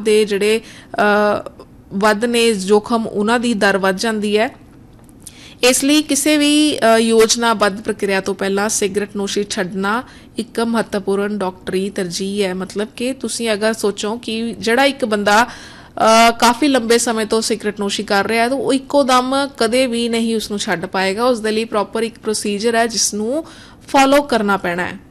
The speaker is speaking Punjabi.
ਦੇ ਜਿਹੜੇ ਵੱਧ ਨੇ जोखम ਉਹਨਾਂ ਦੀ ਦਰ ਵੱਧ ਜਾਂਦੀ ਹੈ। ਇਸ ਲਈ ਕਿਸੇ ਵੀ ਯੋਜਨਾਬੱਧ ਪ੍ਰਕਿਰਿਆ ਤੋਂ ਪਹਿਲਾਂ ਸਿਗਰਟ ਨੋਸ਼ੀ ਛੱਡਣਾ ਇੱਕ ਮਹੱਤਵਪੂਰਨ ਡਾਕਟਰੀ ਤਰਜੀਹ ਹੈ। ਮਤਲਬ ਕਿ ਤੁਸੀਂ ਅਗਰ ਸੋਚੋ ਕਿ ਜਿਹੜਾ ਇੱਕ ਬੰਦਾ ਕਾਫੀ ਲੰਬੇ ਸਮੇਂ ਤੋਂ ਸਿਗਰਟ ਨੋਸ਼ੀ ਕਰ ਰਿਹਾ ਹੈ ਤਾਂ ਉਹ ਇੱਕੋ ਦਮ ਕਦੇ ਵੀ ਨਹੀਂ ਉਸਨੂੰ ਛੱਡ ਪਾਏਗਾ। ਉਸਦੇ ਲਈ ਪ੍ਰੋਪਰ ਇੱਕ ਪ੍ਰੋਸੀਜਰ ਹੈ ਜਿਸ ਨੂੰ ਫੋਲੋ ਕਰਨਾ ਪੈਣਾ ਹੈ।